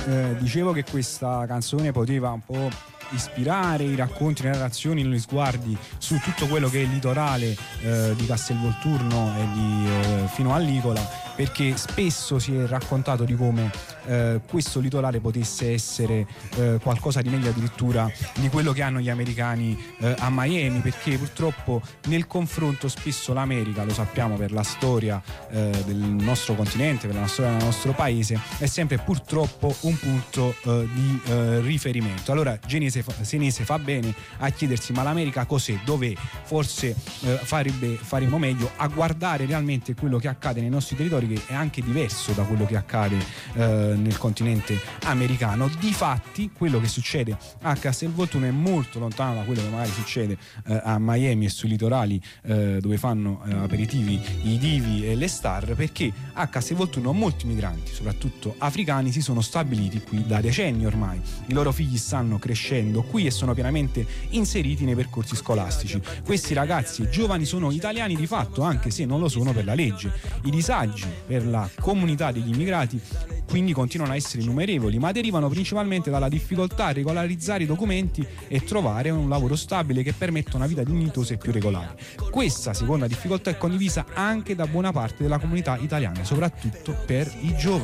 dicevo che questa canzone poteva un po' ispirare i racconti, le narrazioni, gli sguardi su tutto quello che è il litorale di Castelvolturno e fino all'Icola, perché spesso si è raccontato di come questo litorale potesse essere qualcosa di meglio addirittura di quello che hanno gli americani a Miami, perché purtroppo nel confronto spesso l'America, lo sappiamo per la storia del nostro continente, per la storia del nostro paese, è sempre purtroppo un punto di riferimento. Allora Senese fa bene a chiedersi: ma l'America cos'è? Dov'è? Forse faremmo meglio a guardare realmente quello che accade nei nostri territori, che è anche diverso da quello che accade nel continente americano. Difatti quello che succede a Castelvolturno è molto lontano da quello che magari succede a Miami e sui litorali dove fanno aperitivi i divi e le star, perché a Castelvolturno molti migranti, soprattutto africani, si sono stabiliti qui da decenni ormai. I loro figli stanno crescendo qui e sono pienamente inseriti nei percorsi scolastici. Questi ragazzi e giovani sono italiani di fatto, anche se non lo sono per la legge. I disagi per la comunità degli immigrati quindi continuano a essere innumerevoli, ma derivano principalmente dalla difficoltà a regolarizzare i documenti e trovare un lavoro stabile che permetta una vita dignitosa e più regolare. Questa seconda difficoltà è condivisa anche da buona parte della comunità italiana, soprattutto per i giovani.